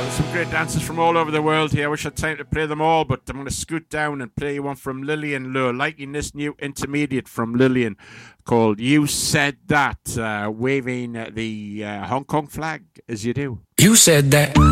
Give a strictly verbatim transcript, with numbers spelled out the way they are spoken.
Some great dances from all over the world here. I wish I had time to play them all, but I'm going to scoot down and play you one from Lillian Lowe, liking this new intermediate from Lillian called You Said That, uh, waving the uh, Hong Kong flag as you do. You said that.